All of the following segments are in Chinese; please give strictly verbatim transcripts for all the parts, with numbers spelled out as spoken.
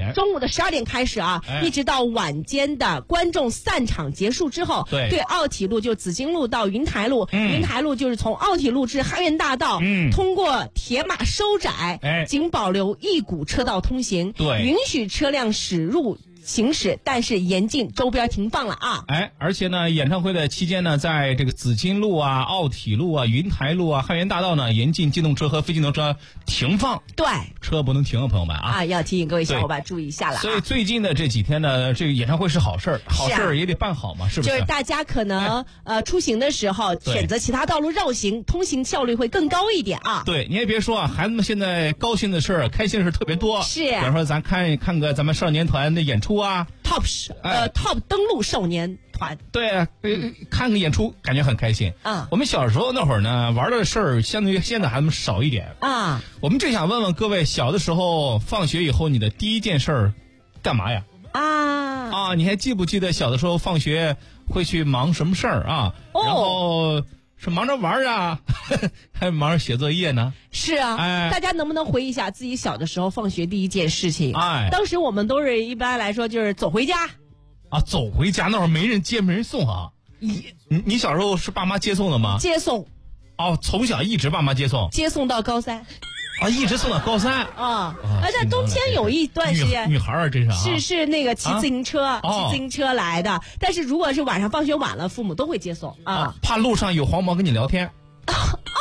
点， 中午的十二点开始啊， 哎、 一直到晚间的观众散场结束之后， 对， 对奥体路就紫荆路到云台路， 嗯、 云台路就是从奥体路至汉苑大道， 嗯， 通过铁马收窄， 哎， 仅保留一股车道通行， 对， 允许车辆驶入行驶，但是严禁周边停放了啊！ 哎，而且呢，演唱会的期间呢，在这个紫荆路啊、奥体路啊、云台路啊、汉源大道呢，严禁机动车和非机动车停放。 对， 车不能停啊，朋友们啊！ 啊，要提醒各位小伙伴注意一下了、啊。 所以最近的这几天呢，这个演唱会是好事儿，好事儿也得办好嘛，是不是？ 就是大家可能、哎、呃出行的时候选择其他道路绕行，通行效率会更高一点啊。 对，你也别说啊，孩子们现在高兴的事儿、开心的事特别多。 是， 比方说咱看看个咱们少年团的演出啊。 Top 呃、哎、Top 登陆少年团， 对啊，呃，看个演出感觉很开心啊。 我们小时候那会儿呢，玩的事儿相对于现在孩子们少一点啊。 我们正想问问各位，小的时候放学以后你的第一件事儿干嘛呀？ 啊啊，你还记不记得小的时候放学会去忙什么事儿啊？ 哦， 然后是忙着玩啊，还是忙着写作业呢？ 是啊， 哎， 大家能不能回忆一下自己小的时候放学第一件事情？ 哎， 当时我们都是一般来说就是走回家。 啊，走回家那会儿没人接没人送啊。你你小时候是爸妈接送的吗？ 接送。 哦，从小一直爸妈接送。 接送到高三。 啊，一直送到高三啊！而在冬天有一段时间， 女孩儿真是啊， 是是那个骑自行车， 啊、 骑自行车来的。但是如果是晚上放学晚了，父母都会接送啊， 啊怕路上有黄毛跟你聊天。 啊！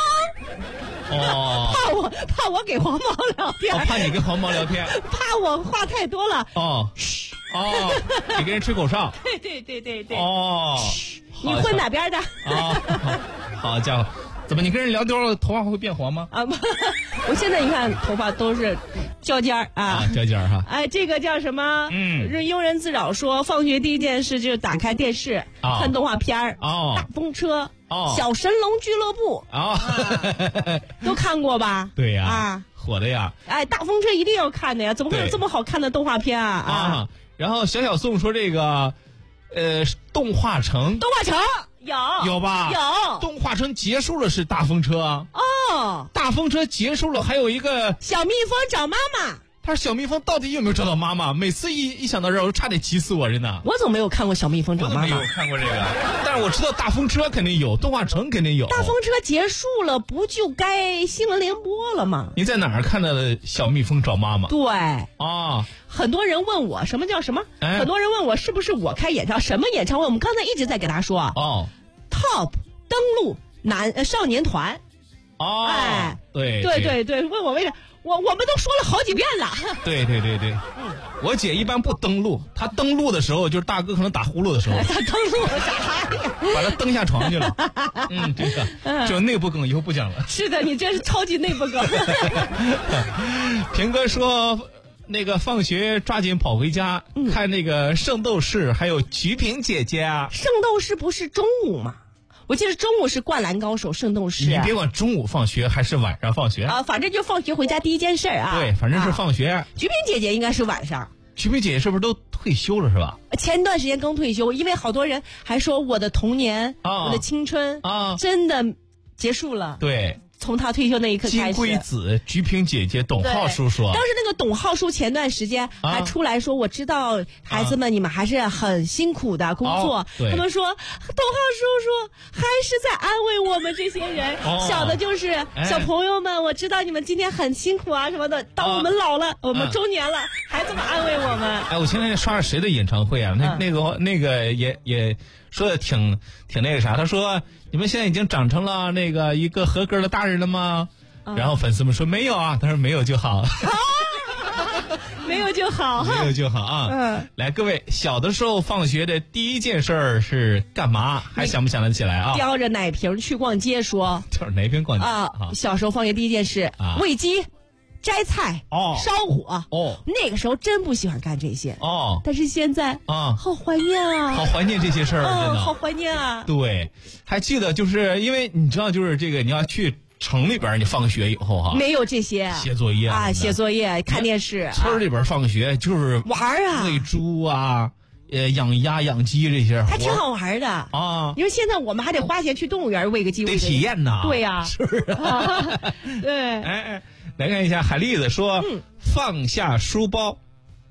哦， 怕我怕我给黄毛聊天， 哦、怕你跟黄毛聊天， 怕我话太多了。 哦，哦，你跟人吹口哨。 对对对对对。 哦， 你混哪边的？ 啊，好家伙！怎么你跟人聊多了头发会变黄吗？ 啊，我现在你看头发都是焦尖儿啊， 啊焦尖儿哈。 哎，这个叫什么？ 嗯， 庸人自扰说，放学第一件事就是打开电视、 哦、 看动画片儿， 哦， 大风车， 哦， 小神龙俱乐部， 哦， 啊、都看过吧？ 对呀， 啊， 火的呀！ 哎，大风车一定要看的呀，怎么会有这么好看的动画片啊？ 啊，啊然后小小宋说这个，呃，动画城， 动画城。有有吧？ 有动画城结束了是大风车哦， 大风车结束了，还有一个小蜜蜂找妈妈。 他说小蜜蜂到底有没有找到妈妈？每次一一想到这儿，我差点急死我，真的。 我怎么没有看过小蜜蜂找妈妈？ 我没有看过这个，但是我知道大风车肯定有，动画城肯定有。 大风车结束了，不就该新闻联播了吗？ 你在哪儿看到的小蜜蜂找妈妈？ 对啊。 很多人问我什么叫什么、 哎、 很多人问我是不是我开演唱什么演唱会？我们刚才一直在给他说啊。 哦 Top 登陆男、呃、少年团。 哦， 哎， 对对对对，问我为啥？我我们都说了好几遍了。 对对对对，嗯，我姐一般不登陆，她登陆的时候就是大哥可能打呼噜的时候。 她登陆了啥呀？ 把她蹬下床去了。嗯，这个就内部梗，以后不讲了。 是的，你这是超级内部梗。 平哥说。那个放学抓紧跑回家、嗯、看那个圣斗士还有菊萍姐姐啊。 圣斗士不是中午吗？我记得中午是灌篮高手圣斗士、 啊、你别管中午放学还是晚上放学啊，反正就放学回家第一件事啊。 对，反正是放学、啊、 菊萍姐姐应该是晚上。 菊萍姐姐是不是都退休了是吧？ 前段时间刚退休，因为好多人还说我的童年、啊、我的青春啊真的结束了。 对， 从他退休那一刻开始， 金龟子、菊萍姐姐、董浩叔叔， 当时那个董浩叔前段时间还出来说，啊、我知道孩子们你们还是很辛苦的工作， 哦、 他们说董浩叔叔还是在安慰我们这些人，哦、小的就是、哎、小朋友们，我知道你们今天很辛苦啊什么的，当我们老了，哦、我们中年了，嗯、还这么安慰我们。 哎，我前两天刷了谁的演唱会啊？那、嗯、那个那个也也说的挺挺那个啥，他说你们现在已经长成了那个一个合格的大人了吗？然后粉丝们说没有啊，他说没有就好， 没有就好， 没有就好啊。嗯，来各位，小的时候放学的第一件事是干嘛？还想不想得起来啊？ 叼着奶瓶去逛街说， 叼着奶瓶逛街啊。小时候放学第一件事，啊、喂鸡、摘菜、 哦、 烧火。 哦， 那个时候真不喜欢干这些哦， 但是现在啊， 好怀念啊， 好怀念这些事儿， 嗯、 真的好怀念啊。 对，还记得就是因为你知道，就是这个你要去。城里边你放学以后哈， 没有这些写作业啊，写作业、看电视。 村里边放学就是玩啊， 喂猪啊，呃，养鸭、养鸡这些， 还挺好玩的啊。 因为现在我们还得花钱去动物园喂个鸡， 得体验呐。 对呀， 是不是？ 对。 哎哎，来看一下海蛎子说，嗯、放下书包，打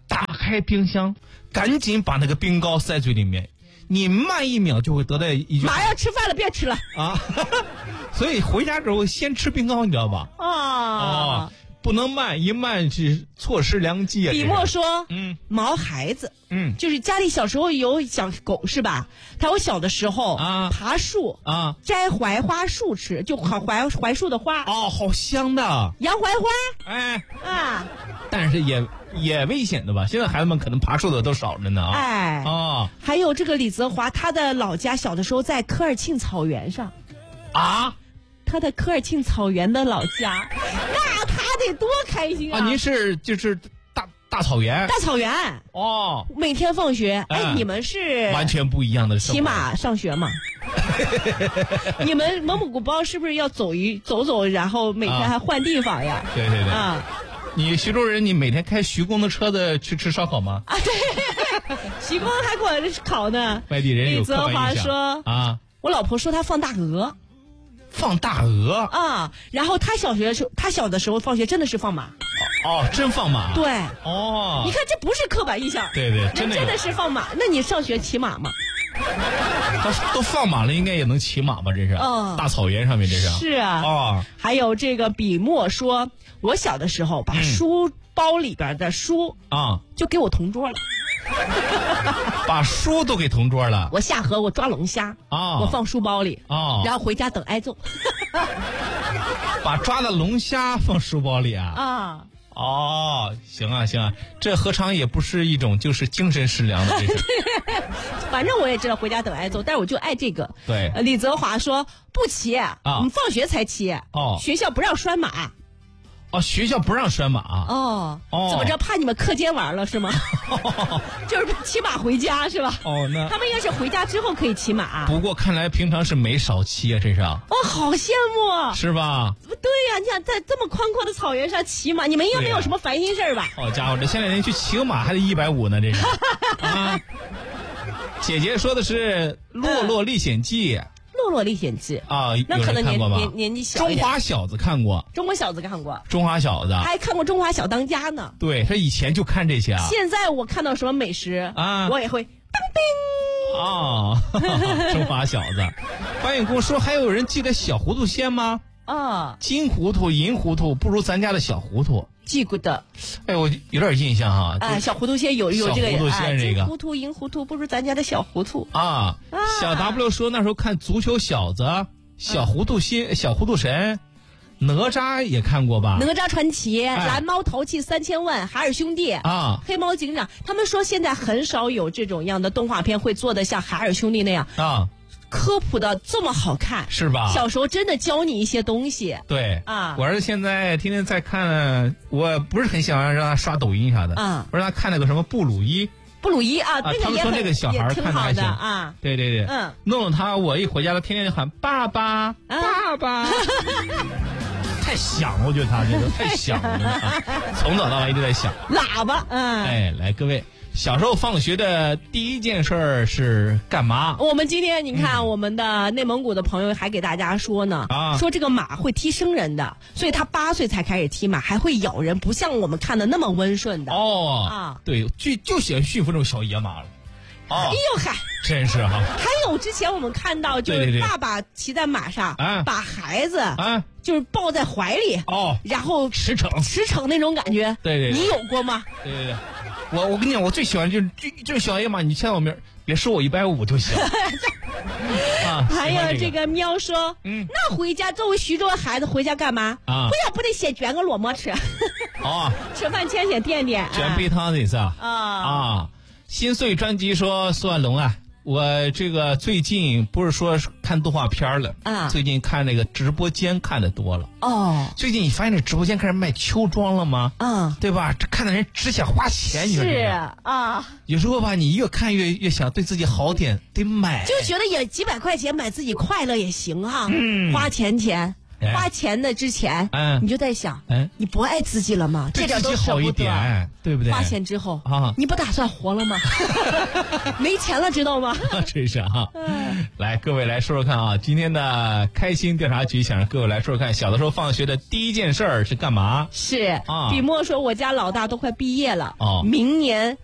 开冰箱，赶紧把那个冰糕塞嘴里面。你慢一秒就会得到一句： 马上吃饭了，别吃了啊！所以回家之后先吃冰糕，你知道吧？ 啊哦，不能慢，一慢是错失良机啊！ 笔墨说， 嗯， 毛孩子， 嗯， 就是家里小时候有小狗是吧？他我小的时候啊， 爬树啊， 摘槐花树吃，就槐槐槐树的花。 哦，好香的洋槐花， 哎啊， 但是也也危险的吧？现在孩子们可能爬树的都少着呢啊！ 哎， 哦， 还有这个李泽华，他的老家小的时候在科尔沁草原上， 啊。 他的科尔沁草原的老家，那他得多开心啊！ 啊，您是就是大大草原， 大草原哦， 每天放学，哎， 嗯、 你们是完全不一样的骑马上学吗？你们蒙古包是不是要走一走走，然后每天还换地方呀？ 啊、对对对啊！ 你徐州人，你每天开徐公的车子去吃烧烤吗？ 啊，对，徐公还给我烤呢。 外地人有李泽华说啊， 我老婆说她放大鹅。 放大鹅啊，然后他小学的时候，他小的时候放学真的是放马。 哦，真放马？ 对。 哦， 你看这不是刻板印象。 对对，真的真的是放马。那你上学骑马吗？ 他都放马了，应该也能骑马吧？这是。嗯。大草原上面这是。 是啊。 哦。 还有这个笔墨说，我小的时候把书包里边的书啊， 就给我同桌了。 把书都给同桌了。 我下河我抓龙虾啊，我放书包里啊，然后回家等挨揍。 把抓的龙虾放书包里啊？ 啊， 哦，行啊行啊，这何尝也不是一种就是精神食粮的这种。 反正我也知道回家等挨揍，但是我就爱这个。 对， 呃、李泽华说不骑啊，我们放学才骑哦，学校不让拴马。 哦，学校不让拴马哦哦，怎么着？怕你们课间玩了是吗？就是骑马回家是吧？ 哦，那他们应该是回家之后可以骑马。 不过看来平常是没少骑啊，这是。哦， 好羡慕， 是吧？ 对呀、啊，你想在这么宽阔的草原上骑马，你们应该没有什么烦心事儿吧？ 好、啊、家伙，这现在人去骑个马还得一百五呢，这是。啊，姐姐说的是《洛洛历险记》。 《洛洛历险记》 啊， 那可能年年年年纪小一点。 中华小子看过， 中国小子看过， 中华小子还看过《中华小当家》呢。 对，他以前就看这些啊。 现在我看到什么美食啊，我也会当叮啊。中华小子，关羽跟我说，还有人记得小糊涂仙吗？ 啊， 金糊涂、银糊涂不如咱家的小糊涂。 记过的， 哎，我有点印象哈。 啊，小糊涂仙有有这个小糊涂仙这个， 金糊涂、银糊涂不如咱家的小糊涂啊。小 W 说那时候看足球小子、小糊涂仙、小糊涂神，哪吒也看过吧？ 哪吒传奇、蓝猫淘气三千问、海尔兄弟啊、黑猫警长，他们说现在很少有这种样的动画片会做的像海尔兄弟那样啊。科普的这么好看是吧？ 小时候真的教你一些东西。 对啊， 我儿子现在天天在看，我不是很喜欢让他刷抖音啥的啊，我让他看那个什么布鲁伊。 布鲁伊啊， 啊那个他们说那个小孩看好的啊。 对对对， 嗯， 弄了他，我一回家他天天就喊爸爸、啊、爸爸。太响了，我觉得他这个太响了，啊、从早到晚一直在响。 喇叭，嗯， 哎，来各位。小时候放学的第一件事是干嘛？ 我们今天你看，嗯、我们的内蒙古的朋友还给大家说呢，啊、说这个马会踢生人的，所以他八岁才开始踢马，还会咬人，不像我们看的那么温顺的。 哦，啊，对，就就喜欢驯服这种小野马了。 哦、哎呦嗨， 真是哈！ 还有之前我们看到，就是爸爸骑在马上，对对对把孩子啊，就是抱在怀里， 哦， 然后驰骋驰骋那种感觉。 对对对， 你有过吗？ 对对对。我我跟你讲，我最喜欢就是就就是小野马，你牵我名别说我一百五就行。 啊，还有这个喵说，嗯，那回家作为徐州的孩子回家干嘛？啊，回家不得先卷个烙馍吃？ 哦， 吃饭前先垫垫， 卷杯汤的是吧？ 啊啊，心碎专辑说苏万龙啊。我这个最近不是说看动画片了啊，最近看那个直播间看的多了哦。最近你发现这直播间开始卖秋装了吗？啊，对吧？这看的人只想花钱，你说是啊。 有时候吧，你越看越越想对自己好点，得买。 就觉得也几百块钱买自己快乐也行哈，嗯，花钱钱。花钱的之前，嗯，你就在想，嗯，你不爱自己了吗？这点都舍不得， 对不对？ 花钱之后啊，你不打算活了吗？没钱了，知道吗？ 真是啊！来，各位来说说看啊，今天的开心调查局想让各位来说说看，小的时候放学的第一件事儿是干嘛？ 是啊，笔墨说，我家老大都快毕业了，哦，明年